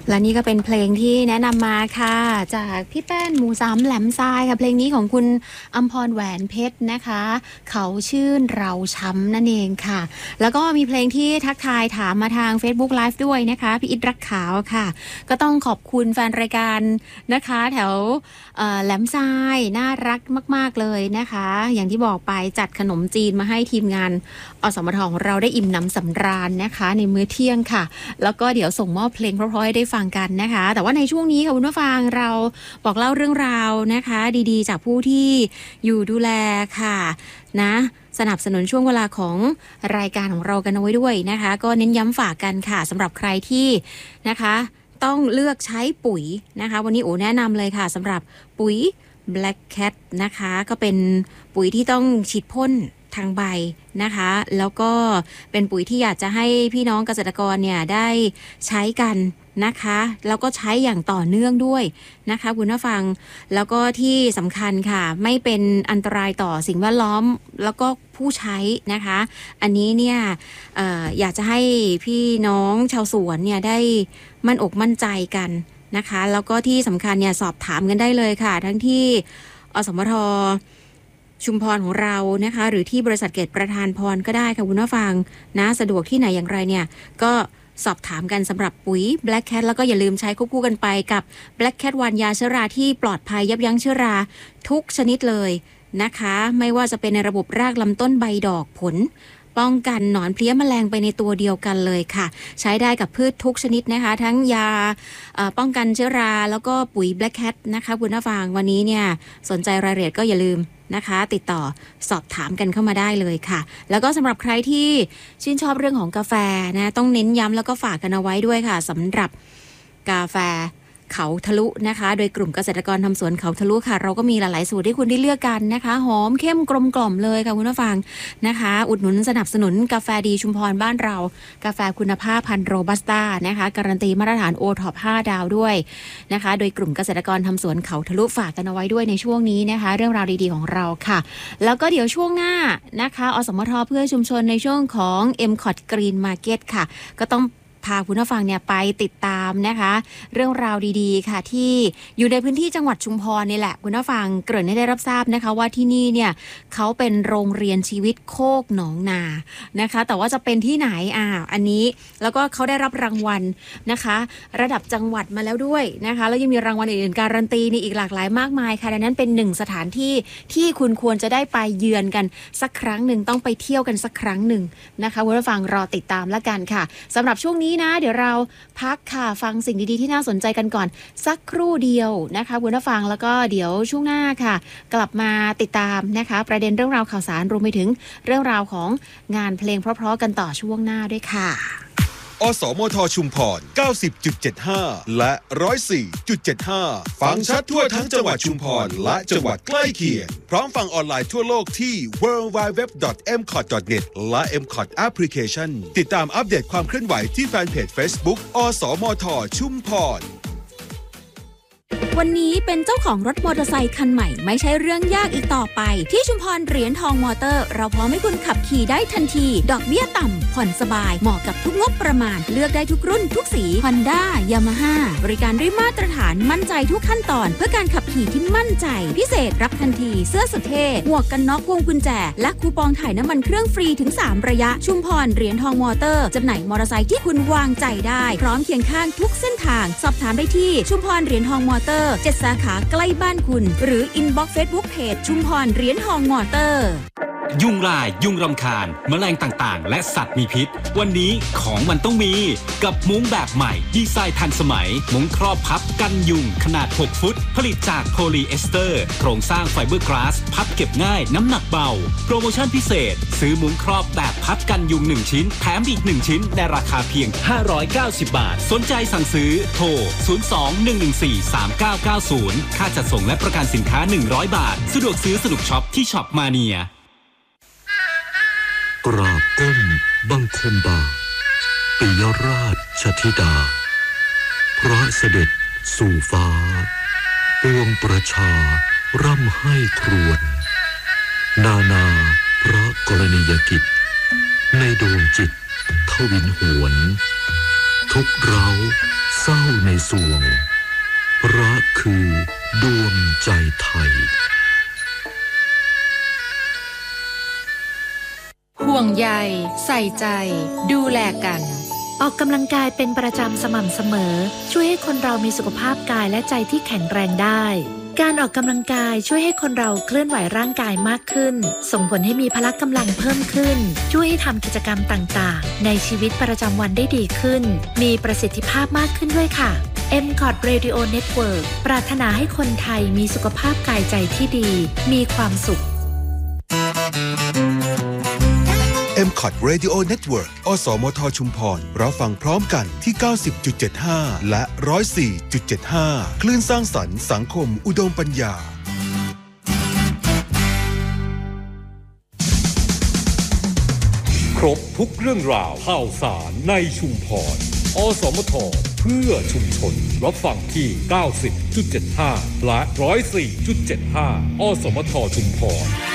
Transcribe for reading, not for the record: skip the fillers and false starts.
และนี่ก็เป็นเพลงที่แนะนำมาค่ะจากพี่แป้นหมูสามแหลมทรายค่ะเพลงนี้ของคุณอัมพรแหวนเพชรนะคะเขาชื่นเราช้ำนั่นเองค่ะแล้วก็มีเพลงที่ทักทายถามมาทาง Facebook Live ด้วยนะคะพี่อิทรักขาวค่ะก็ต้องขอบคุณแฟนรายการนะคะแถวแหลมทรายน่ารักมากๆเลยนะคะอย่างที่บอกไปจัดขนมจีนมาให้ทีมงานอสมทของเราได้อิ่มหนำสำราญนะคะในมื้อเที่ยงค่ะแล้วก็เดี๋ยวส่งมอบเพลงเพราะๆให้ได้ฟังกันนะคะแต่ว่าในช่วงนี้ค่ะคุณผู้ฟังเราบอกเล่าเรื่องราวนะคะดีๆจากผู้ที่อยู่ดูแลค่ะนะสนับสนุนช่วงเวลาของรายการของเรากันเอาไว้ด้วยนะคะก็เน้นย้ำฝากกันค่ะสำหรับใครที่นะคะต้องเลือกใช้ปุ๋ยนะคะวันนี้โอแนะนำเลยค่ะสำหรับปุ๋ย Black Cat นะคะก็เป็นปุ๋ยที่ต้องฉีดพ่นทางใบนะคะแล้วก็เป็นปุ๋ยที่อยากจะให้พี่น้องเกษตรกรเนี่ยได้ใช้กันนะคะแล้วก็ใช้อย่างต่อเนื่องด้วยนะคะคุณผู้ฟังแล้วก็ที่สำคัญค่ะไม่เป็นอันตรายต่อสิ่งแวดล้อมแล้วก็ผู้ใช้นะคะอันนี้เนี่ยอยากจะให้พี่น้องชาวสวนเนี่ยได้มั่นอกมั่นใจกันนะคะแล้วก็ที่สำคัญเนี่ยสอบถามกันได้เลยค่ะทั้งที่อสมทชุมพรของเรานะคะหรือที่บริษัทเกตประธานพรก็ได้ค่ะคุณผู้ฟังนะสะดวกที่ไหนอย่างไรเนี่ยก็สอบถามกันสำหรับปุ๋ย Black Cat แล้วก็อย่าลืมใช้ควบคู่กันไปกับ Black Cat 1ยาเชื้อราที่ปลอดภัยยับยั้งเชื้อราทุกชนิดเลยนะคะไม่ว่าจะเป็นในระบบรากลำต้นใบดอกผลป้องกันหนอนเพลี้ยแมลงไปในตัวเดียวกันเลยค่ะใช้ได้กับพืชทุกชนิดนะคะทั้งยาป้องกันเชื้อราแล้วก็ปุ๋ย Black Cat นะคะคุณผู้ฟังวันนี้เนี่ยสนใจรายละเอียดก็อย่าลืมนะคะติดต่อสอบถามกันเข้ามาได้เลยค่ะแล้วก็สำหรับใครที่ชื่นชอบเรื่องของกาแฟนะต้องเน้นย้ำแล้วก็ฝากกันเอาไว้ด้วยค่ะสำหรับกาแฟเขาทะลุนะคะโดยกลุ่มเกษตรกรทำสวนเขาทะลุค่ะเราก็มีหลายๆสูตรที่คุณได้เลือกกันนะคะหอมเข้มกลมกล่อมเลยค่ะคุณผู้ฟังนะคะอุดหนุนสนับสนุนกาแฟดีชุมพรบ้านเรากาแฟคุณภาพพันธุ์โรบัสต้านะคะการันตีมาตรฐานโอท็อป5ดาวด้วยนะคะโดยกลุ่มเกษตรกรทำสวนเขาทะลุฝากกันเอาไว้ด้วยในช่วงนี้นะคะเรื่องราวดีๆของเราค่ะแล้วก็เดี๋ยวช่วงหน้านะคะอสมทเพื่อชุมชนในช่วงของ MCOT Green Market ค่ะก็ต้องพาคุณผู้ฟังเนี่ยไปติดตามนะคะเรื่องราวดีๆค่ะที่อยู่ในพื้นที่จังหวัดชุมพรนี่แหละคุณผู้ฟังเกริ่นให้ได้รับทราบนะคะว่าที่นี่เนี่ยเขาเป็นโรงเรียนชีวิตโคกหนองนานะคะแต่ว่าจะเป็นที่ไหนอันนี้แล้วก็เขาได้รับรางวัลนะคะระดับจังหวัดมาแล้วด้วยนะคะแล้วยังมีรางวัลอื่นๆการันตีนี่อีกหลากหลายมากมายค่ะดังนั้นเป็นหนึ่งสถานที่ที่คุณควรจะได้ไปเยือนกันสักครั้งหนึ่งต้องไปเที่ยวกันสักครั้งหนึ่งนะคะคุณผู้ฟังรอติดตามแล้วกันค่ะสำหรับช่วงนี้นะเดี๋ยวเราพักค่ะฟังสิ่งดีๆที่น่าสนใจกันก่อนสักครู่เดียวนะคะคุณผู้ฟังแล้วก็เดี๋ยวช่วงหน้าค่ะกลับมาติดตามนะคะประเด็นเรื่องราวข่าวสารรวมไปถึงเรื่องราวของงานเพลงเพราะๆกันต่อช่วงหน้าด้วยค่ะอสมทชุมพร 90.75 และ 104.75 ฟังชัดทั่วทั้งจังหวัดชุมพรและจังหวัดใกล้เคียงพร้อมฟังออนไลน์ทั่วโลกที่ www.mcot.net และ MCOT Application ติดตามอัปเดตความเคลื่อนไหวที่แฟนเพจ Facebook อสมทชุมพรวันนี้เป็นเจ้าของรถมอเตอร์ไซค์คันใหม่ไม่ใช่เรื่องยากอีกต่อไปที่ชุมพรเหรียญทองมอเตอร์เราพร้อมให้คุณขับขี่ได้ทันทีดอกเบี้ยต่ำผ่อนสบายเหมาะกับทุกงบประมาณเลือกได้ทุกรุ่นทุกสี Honda Yamaha บริการด้วยมาตรฐานมั่นใจทุกขั้นตอนเพื่อการขับขี่ที่มั่นใจพิเศษรับทันทีเสื้อสุดเท่หมวกกันน็อกพวงกุญแจและคูปองถ่ายน้ำมันเครื่องฟรีถึง3ระยะชุมพรเหรียญทองมอเตอร์จำหน่ายมอเตอร์ไซค์ที่คุณวางใจได้พร้อมเคียงข้างทุกเส้นทางสอบถามได้ที่ชุมพรเหรียญทองมอเตอร์7 สาขาใกล้บ้านคุณหรืออินบ็อกซ์เฟซบุ๊กเพจชุมพรเหรียญทองมอเตอร์ยุงลายยุงรำคาญแมลงต่างๆและสัตว์มีพิษวันนี้ของมันต้องมีกับมุ้งแบบใหม่ดีไซน์ทันสมัยมุ้งครอบพับกันยุงขนาด6ฟุตผลิตจากโพลีเอสเตอร์โครงสร้างไฟเบอร์กลาสพับเก็บง่ายน้ำหนักเบาโปรโมชั่นพิเศษซื้อมุ้งครอบแบบพับกันยุง1ชิ้นแถมอีก1ชิ้นในราคาเพียง590 บาทสนใจสั่งซื้อโทร02-114-3990ค่าจัดส่งและประกันสินค้า100 บาทสะดวกซื้อสนุกช็อปที่ช็อปมาเนียกราบก้มบังคมบาปิยราชธิดาพระเสด็จสู่ฟ้าปวงประชาร่ำให้ครวญนานาพระกรณียกิจในดวงจิตทวินหวนทุกเราสเศร้าในสวงรักคือดวงใจไทยห่วงใยใส่ใจดูแลกันออกกำลังกายเป็นประจำสม่ำเสมอช่วยให้คนเรามีสุขภาพกายและใจที่แข็งแรงได้การออกกำลังกายช่วยให้คนเราเคลื่อนไหวร่างกายมากขึ้นส่งผลให้มีพละกำลังเพิ่มขึ้นช่วยให้ทำกิจกรรมต่างๆในชีวิตประจำวันได้ดีขึ้นมีประสิทธิภาพมากขึ้นด้วยค่ะ MCOT Radio Network ปรารถนาให้คนไทยมีสุขภาพกายใจที่ดีมีความสุข MCOT Radio Network อสมทชุมพรรับฟังพร้อมกันที่ 90.75 และ 104.75 คลื่นสร้างสรรค์สังคมอุดมปัญญาครบทุกเรื่องราวข่าวสารในชุมพรอสมทเพื่อชุมชนรับฟังที่ 90.75 และ 104.75 อสมทชุมพร